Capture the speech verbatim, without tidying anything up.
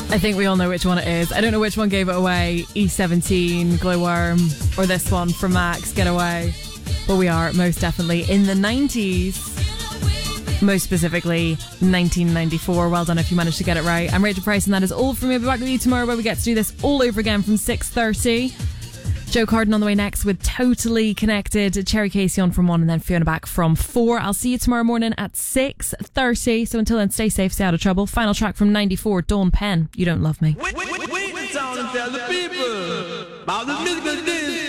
I think we all know which one it is. I don't know which one gave it away. E seventeen, Glowworm, or this one from Max, Get Away. But we are most definitely in the nineties. Most specifically, nineteen ninety-four. Well done if you managed to get it right. I'm Rachel Price, and that is all from me. I'll be back with you tomorrow where we get to do this all over again from six thirty. Joe Carden on the way next with Totally Connected. Cherry Casey on from one, and then Fiona back from four. I'll see you tomorrow morning at six thirty. So until then, stay safe, stay out of trouble. Final track from ninety-four, Dawn Penn, You Don't Love Me. Wait, wait, wait, wait, tell the people about the musical